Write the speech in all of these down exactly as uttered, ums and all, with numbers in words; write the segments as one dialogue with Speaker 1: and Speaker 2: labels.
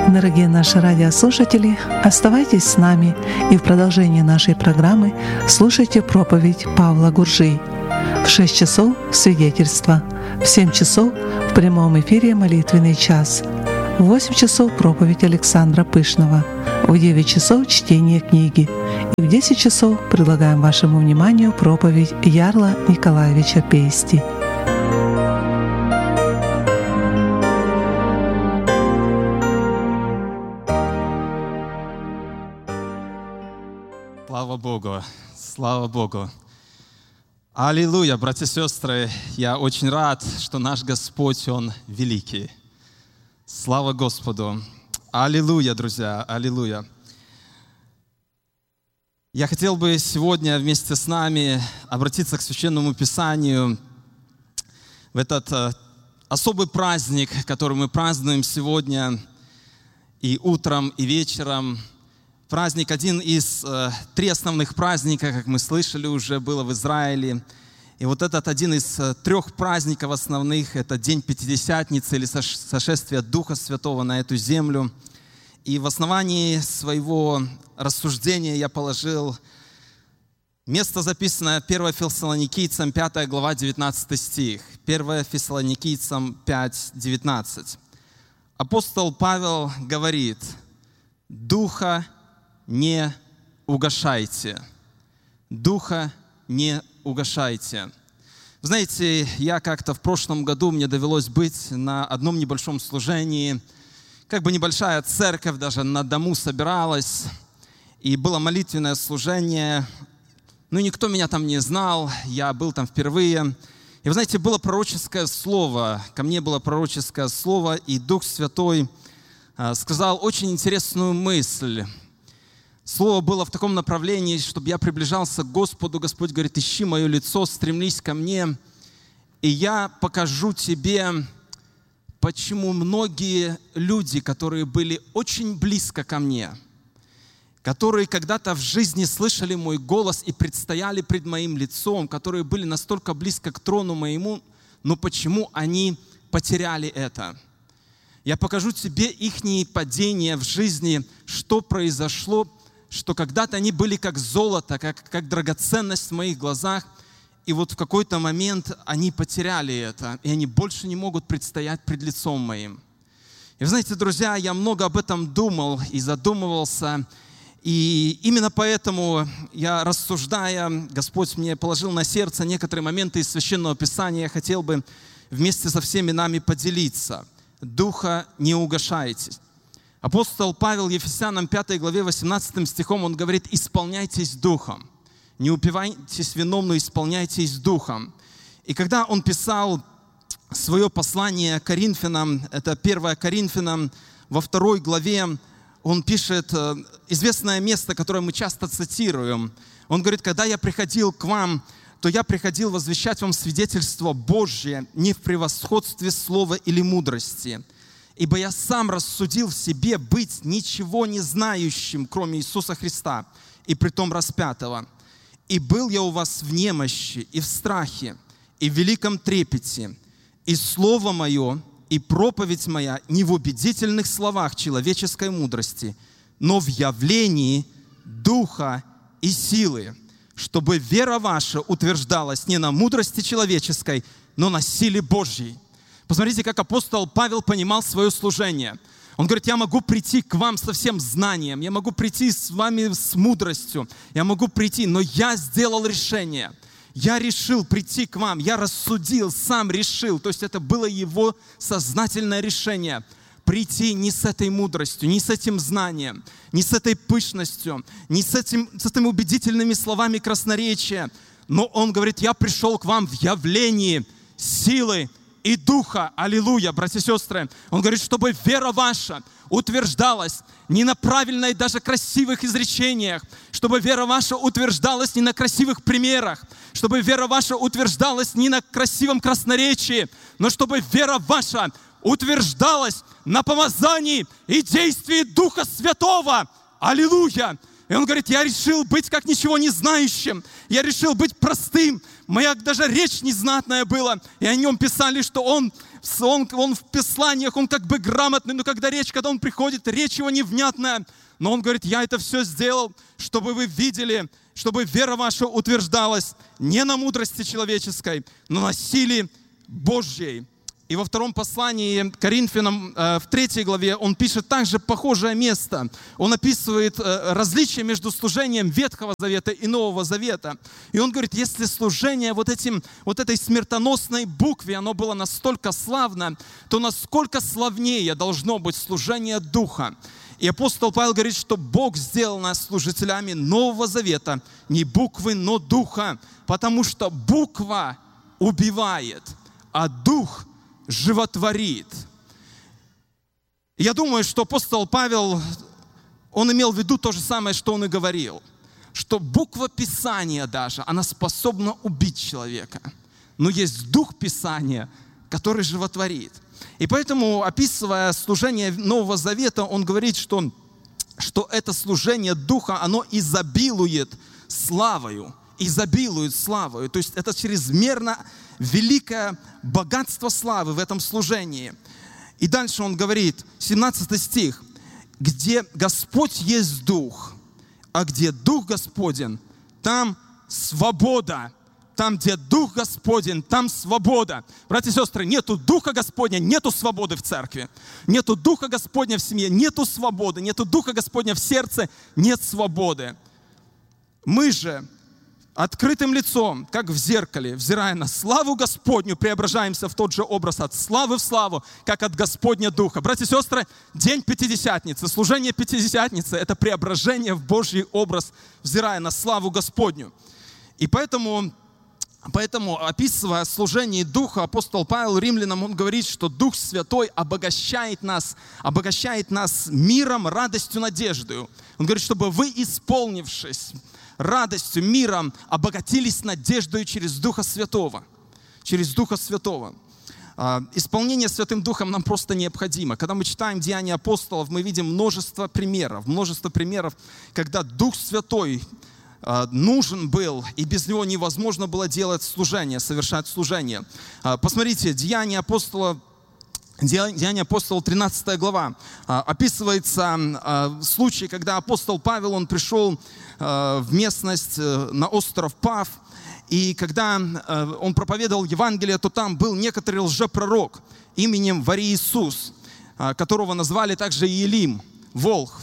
Speaker 1: Дорогие наши радиослушатели, оставайтесь с нами и в продолжении нашей программы слушайте проповедь Павла Гуржи. В шесть часов — свидетельство, в семь часов в прямом эфире молитвенный час, в восемь часов проповедь Александра Пышного, в девять часов чтение книги и в десять часов предлагаем вашему вниманию проповедь Ярла Николаевича Пейсти.
Speaker 2: Слава Богу! Слава Богу! Аллилуйя, братья и сестры! Я очень рад, что наш Господь, Он великий. Слава Господу! Аллилуйя, друзья! Аллилуйя! Я хотел бы сегодня вместе с нами обратиться к Священному Писанию в этот особый праздник, который мы празднуем сегодня и утром, и вечером. Праздник, один из э, три основных праздника, как мы слышали уже, было в Израиле. И вот этот один из э, трех праздников основных, это День Пятидесятницы или сошествие Духа Святого на эту землю. И в основании своего рассуждения я положил место, записанное первое Фессалоникийцам, пятая глава, девятнадцатый стих. первое Фессалоникийцам пять, девятнадцать. Апостол Павел говорит: «Духа не угашайте». Духа не угашайте. Вы знаете, я как-то в прошлом году, мне довелось быть на одном небольшом служении, как бы небольшая церковь даже на дому собиралась, и было молитвенное служение. Ну, никто меня там не знал, я был там впервые. И вы знаете, было пророческое слово, ко мне было пророческое слово, и Дух Святой сказал очень интересную мысль. Слово было в таком направлении, чтобы я приближался к Господу. Господь говорит: ищи мое лицо, стремлись ко мне, и я покажу тебе, почему многие люди, которые были очень близко ко мне, которые когда-то в жизни слышали мой голос и предстояли пред моим лицом, которые были настолько близко к трону моему, но почему они потеряли это? Я покажу тебе ихние падения в жизни, что произошло, что когда-то они были как золото, как, как драгоценность в моих глазах, и вот в какой-то момент они потеряли это, и они больше не могут предстоять пред лицом моим. И вы знаете, друзья, я много об этом думал и задумывался, и именно поэтому я, рассуждая, Господь мне положил на сердце некоторые моменты из Священного Писания, я хотел бы вместе со всеми нами поделиться. Духа не угашайте. Апостол Павел Ефесянам пятой главе восемнадцатым стихом, он говорит: «Исполняйтесь Духом, не упивайтесь вином, но исполняйтесь Духом». И когда он писал свое послание Коринфянам, это первое Коринфянам, во второй главе, он пишет известное место, которое мы часто цитируем. Он говорит: «Когда я приходил к вам, то я приходил возвещать вам свидетельство Божье не в превосходстве слова или мудрости. Ибо я сам рассудил в себе быть ничего не знающим, кроме Иисуса Христа, и притом распятого. И был я у вас в немощи, и в страхе, и в великом трепете, и слово мое, и проповедь моя не в убедительных словах человеческой мудрости, но в явлении Духа и силы, чтобы вера ваша утверждалась не на мудрости человеческой, но на силе Божьей». Посмотрите, как апостол Павел понимал свое служение. Он говорит: я могу прийти к вам со всем знанием, я могу прийти с вами с мудростью, я могу прийти, но я сделал решение. Я решил прийти к вам, я рассудил, сам решил. То есть это было его сознательное решение. Прийти не с этой мудростью, не с этим знанием, не с этой пышностью, не с, этим, с этими убедительными словами красноречия. Но он говорит: я пришел к вам в явлении силы и Духа. Аллилуйя, братья и сестры. Он говорит, чтобы вера ваша утверждалась не на правильной, даже красивых изречениях, чтобы вера ваша утверждалась не на красивых примерах, чтобы вера ваша утверждалась не на красивом красноречии, но чтобы вера ваша утверждалась на помазании и действии Духа Святого. Аллилуйя! И он говорит: я решил быть как ничего не знающим, я решил быть простым. Моя даже речь незнатная была, и о нем писали, что он он, он в Писаниях, он как бы грамотный, но когда речь, когда он приходит, речь его невнятная. Но он говорит, я это все сделал, чтобы вы видели, чтобы вера ваша утверждалась не на мудрости человеческой, но на силе Божьей. И во втором послании Коринфянам, в третьей главе, он пишет также похожее место. Он описывает различия между служением Ветхого Завета и Нового Завета. И он говорит, если служение вот, этим, вот этой смертоносной букве, оно было настолько славно, то насколько славнее должно быть служение Духа. И апостол Павел говорит, что Бог сделал нас служителями Нового Завета, не буквы, но Духа, потому что буква убивает, а Дух животворит. Я думаю, что апостол Павел, он имел в виду то же самое, что он и говорил, что буква Писания даже, она способна убить человека. Но есть Дух Писания, который животворит. И поэтому, описывая служение Нового Завета, он говорит, что, что это служение Духа, оно изобилует славою, изобилует славою. То есть это чрезмерно великое богатство славы в этом служении. И дальше он говорит, семнадцатый стих, где Господь есть Дух, а где Дух Господень, там свобода. Там, где Дух Господень, там свобода. Братья и сестры, нету Духа Господня, нету свободы в церкви. Нету Духа Господня в семье, нету свободы. Нету Духа Господня в сердце, нет свободы. Мы же открытым лицом, как в зеркале, взирая на славу Господню, преображаемся в тот же образ от славы в славу, как от Господня Духа. Братья и сестры, день Пятидесятницы, служение Пятидесятницы – это преображение в Божий образ, взирая на славу Господню. И поэтому... Поэтому, описывая служение Духа, апостол Павел Римлянам, он говорит, что Дух Святой обогащает нас, обогащает нас миром, радостью, надеждою. Он говорит, чтобы вы, исполнившись радостью, миром, обогатились надеждою через Духа Святого. Через Духа Святого. Исполнение Святым Духом нам просто необходимо. Когда мы читаем Деяния апостолов, мы видим множество примеров, множество примеров, когда Дух Святой нужен был, и без него невозможно было делать служение, совершать служение. Посмотрите, Деяния апостола, Деяния апостола, тринадцатая глава, описывается случай, когда апостол Павел, он пришел в местность, на остров Паф, и когда он проповедовал Евангелие, то там был некоторый лжепророк именем Вари-Иисус, которого назвали также Иелим, Волх,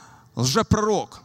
Speaker 2: лжепророк,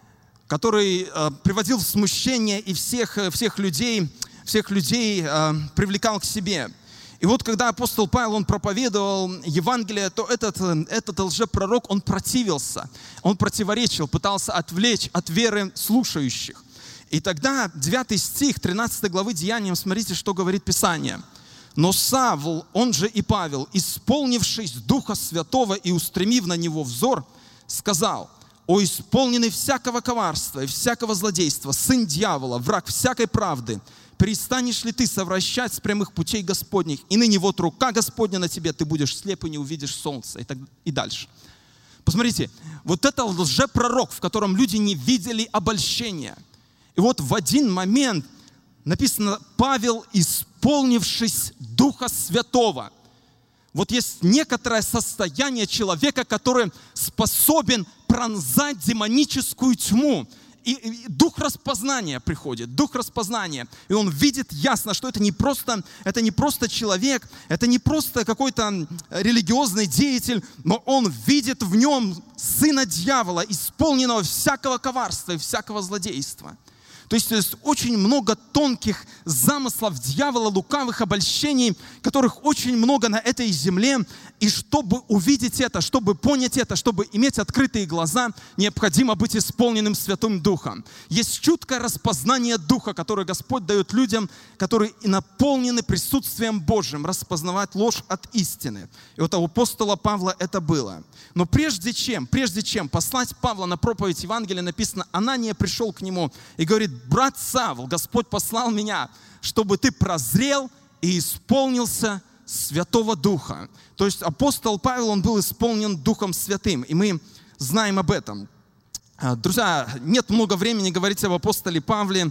Speaker 2: который э, приводил в смущение и всех, всех людей, всех людей э, привлекал к себе. И вот когда апостол Павел, он проповедовал Евангелие, то этот, этот лжепророк, он противился, он противоречил, пытался отвлечь от веры слушающих. И тогда девятый стих тринадцатой главы Деяниям, смотрите, что говорит Писание. «Но Савл, он же и Павел, исполнившись Духа Святого и устремив на него взор, сказал: о исполненный всякого коварства и всякого злодейства, сын дьявола, враг всякой правды, перестанешь ли ты совращать с прямых путей Господних? И ныне вот рука Господня на тебе, ты будешь слеп и не увидишь солнца». И, так, и дальше. Посмотрите, вот это лжепророк, в котором люди не видели обольщения. И вот в один момент написано: Павел, исполнившись Духа Святого. Вот есть некоторое состояние человека, который способен пронзать демоническую тьму. И, и дух распознания приходит, дух распознания. И он видит ясно, что это не просто, это не просто человек, это не просто какой-то религиозный деятель, но он видит в нем сына дьявола, исполненного всякого коварства и всякого злодейства. То есть, то есть очень много тонких замыслов дьявола, лукавых обольщений, которых очень много на этой земле. И чтобы увидеть это, чтобы понять это, чтобы иметь открытые глаза, необходимо быть исполненным Святым Духом. Есть чуткое распознание Духа, которое Господь дает людям, которые наполнены присутствием Божьим, распознавать ложь от истины. И вот у апостола Павла это было. Но прежде чем, прежде чем послать Павла на проповедь Евангелия, написано: Анания пришел к нему и говорит: брат Савл, Господь послал меня, чтобы ты прозрел и исполнился Святого Духа. То есть апостол Павел, он был исполнен Духом Святым, и мы знаем об этом. Друзья, нет много времени говорить об апостоле Павле,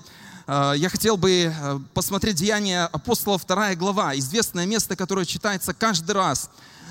Speaker 2: я хотел бы посмотреть Деяния апостолов, вторая глава, известное место, которое читается каждый раз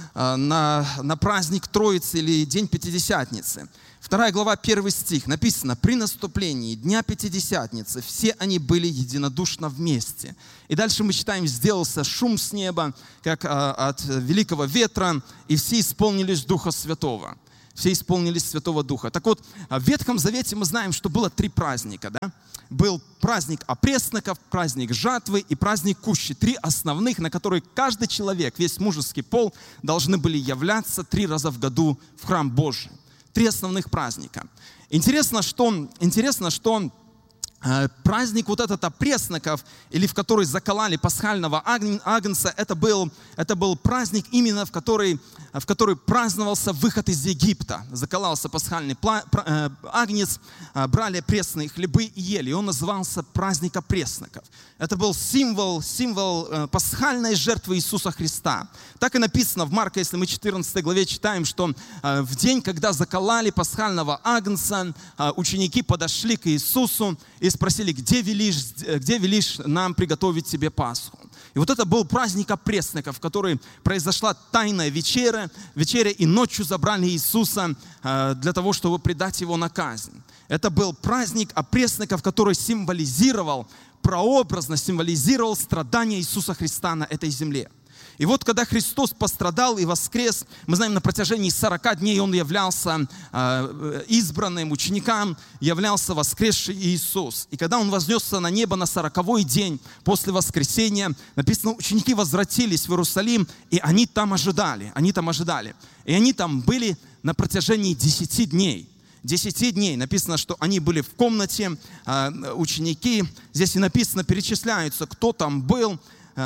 Speaker 2: на, на праздник Троицы или День Пятидесятницы. Вторая глава, первый стих, написано: «При наступлении Дня Пятидесятницы все они были единодушно вместе». И дальше мы читаем: «Сделался шум с неба, как от великого ветра, и все исполнились Духа Святого». Все исполнились Святого Духа. Так вот, в Ветхом Завете мы знаем, что было три праздника. Да? Был праздник опресноков, праздник жатвы и праздник кущи. Три основных, на которые каждый человек, весь мужеский пол, должны были являться три раза в году в храм Божий. Три основных праздника. Интересно, что, интересно, что э, праздник вот этот опресноков, или в который закололи пасхального агнца, это был, это был праздник именно, в который, в который праздновался выход из Египта. Заколался пасхальный пла, э, агнец, э, брали пресные хлебы и ели. И он назывался праздник опресноков. Это был символ, символ э, пасхальной жертвы Иисуса Христа. Так и написано в Марка, если мы в четырнадцатой главе читаем, что э, в день, когда закололи пасхального агнца, э, ученики подошли к Иисусу и спросили: где велишь, где велишь нам приготовить тебе Пасху? И вот это был праздник опресноков, в который произошла тайная вечеря, вечеря, и ночью забрали Иисуса э, для того, чтобы предать его на казнь. Это был праздник опресноков, который символизировал, прообразно символизировал страдания Иисуса Христа на этой земле. И вот когда Христос пострадал и воскрес, мы знаем, на протяжении сорока дней Он являлся э, избранным ученикам, являлся воскресший Иисус. И когда Он вознесся на небо на сороковой день после воскресения, написано, ученики возвратились в Иерусалим, и они там ожидали, они там ожидали. И они там были на протяжении десяти дней. Десяти дней. Написано, что они были в комнате, э, ученики. Здесь и написано, перечисляются, кто там был.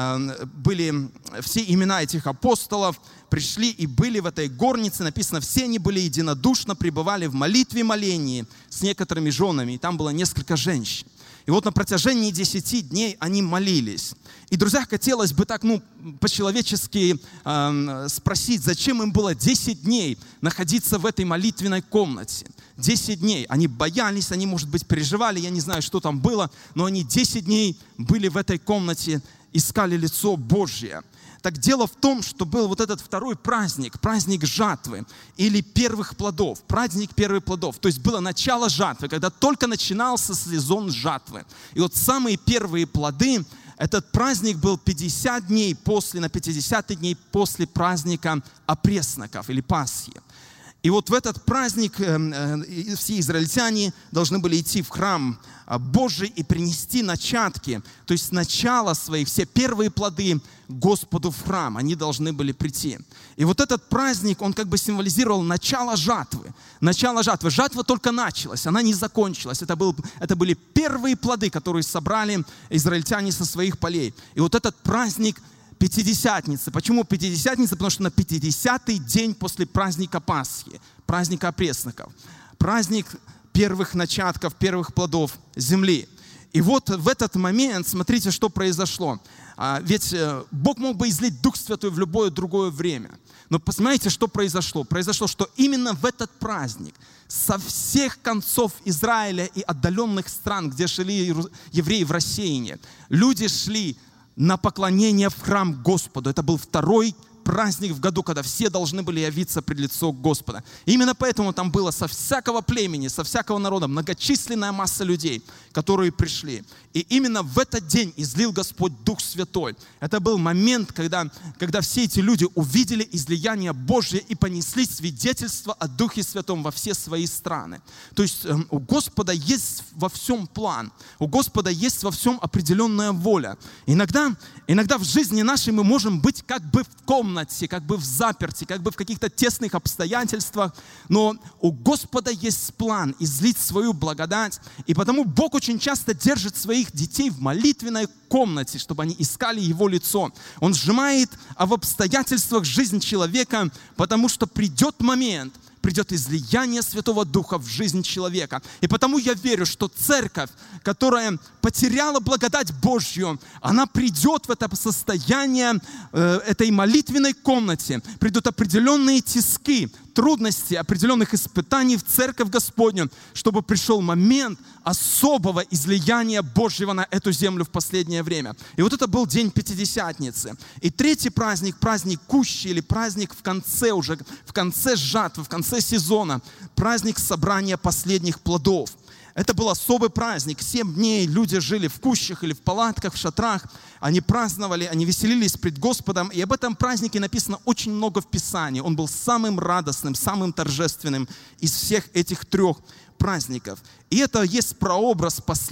Speaker 2: Были все имена этих апостолов, пришли и были в этой горнице. Написано, все они были единодушно, пребывали в молитве и молении с некоторыми женами. И там было несколько женщин. И вот на протяжении десяти дней они молились. И, друзья, хотелось бы так, ну, по-человечески э, спросить, зачем им было десять дней находиться в этой молитвенной комнате? десять дней. Они боялись, они, может быть, переживали, я не знаю, что там было, но они десять дней были в этой комнате, искали лицо Божье. Так дело в том, что был вот этот второй праздник, праздник жатвы или первых плодов, праздник первых плодов. То есть было начало жатвы, когда только начинался сезон жатвы. И вот самые первые плоды, этот праздник был пятьдесят дней после, на пятидесятый дней после праздника опресноков или Пасхи. И вот в этот праздник все израильтяне должны были идти в храм Божий и принести начатки, то есть начало своих, все первые плоды Господу в храм. Они должны были прийти. И вот этот праздник, он как бы символизировал начало жатвы. Начало жатвы. Жатва только началась, она не закончилась. Это, был, это были первые плоды, которые собрали израильтяне со своих полей. И вот этот праздник Пятидесятницы. Почему Пятидесятница? Потому что на пятидесятый день после праздника Пасхи, праздника опресноков, праздник первых начатков, первых плодов земли. И вот в этот момент, смотрите, что произошло. Ведь Бог мог бы излить Дух Святой в любое другое время. Но посмотрите, что произошло. Произошло, что именно в этот праздник со всех концов Израиля и отдаленных стран, где жили евреи в рассеянии, люди шли на поклонение в храм Господу. Это был второй праздник в году, когда все должны были явиться пред лицо Господа. И именно поэтому там было со всякого племени, со всякого народа многочисленная масса людей, которые пришли. И именно в этот день излил Господь Дух Святой. Это был момент, когда, когда все эти люди увидели излияние Божье и понесли свидетельство о Духе Святом во все свои страны. То есть э, у Господа есть во всем план. У Господа есть во всем определенная воля. Иногда, иногда в жизни нашей мы можем быть как бы в комнате, как бы в заперти, как бы в каких-то тесных обстоятельствах, но у Господа есть план излить свою благодать, и потому Бог очень часто держит своих детей в молитвенной комнате, чтобы они искали Его лицо. Он сжимает в обстоятельствах жизнь человека, потому что придет момент, придет излияние Святого Духа в жизнь человека. И потому я верю, что церковь, которая потеряла благодать Божью, она придет в это состояние, э, этой молитвенной комнате, придут определенные тиски, трудностей, определенных испытаний в церковь Господню, чтобы пришел момент особого излияния Божьего на эту землю в последнее время. И вот это был день Пятидесятницы. И третий праздник, праздник Кущи, или праздник в конце уже, в конце жатвы, в конце сезона, праздник собрания последних плодов. Это был особый праздник. Семь дней люди жили в кущах или в палатках, в шатрах. Они праздновали, они веселились пред Господом. И об этом празднике написано очень много в Писании. Он был самым радостным, самым торжественным из всех этих трех праздников. И это есть прообраз последних